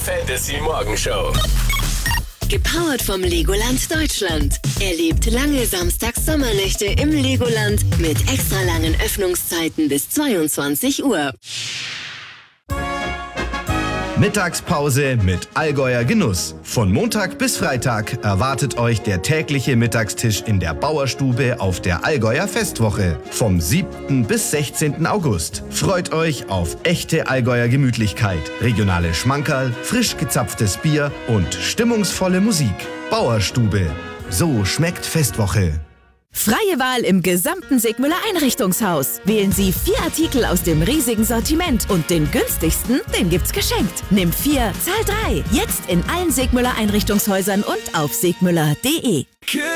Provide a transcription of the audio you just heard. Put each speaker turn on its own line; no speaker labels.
Fantasy Morgenshow.
Gepowert vom Legoland Deutschland. Erlebt lange Samstags-Sommernächte im Legoland mit extra langen Öffnungszeiten bis 22 Uhr.
Mittagspause mit Allgäuer Genuss. Von Montag bis Freitag erwartet euch der tägliche Mittagstisch in der Bauerstube auf der Allgäuer Festwoche. Vom 7. bis 16. August. Freut euch auf echte Allgäuer Gemütlichkeit, regionale Schmankerl, frisch gezapftes Bier und stimmungsvolle Musik. Bauerstube. So schmeckt Festwoche.
Freie Wahl im gesamten Segmüller Einrichtungshaus. Wählen Sie 4 Artikel aus dem riesigen Sortiment und den günstigsten, den gibt's geschenkt. Nimm 4, zahl 3. Jetzt in allen Segmüller Einrichtungshäusern und auf segmüller.de.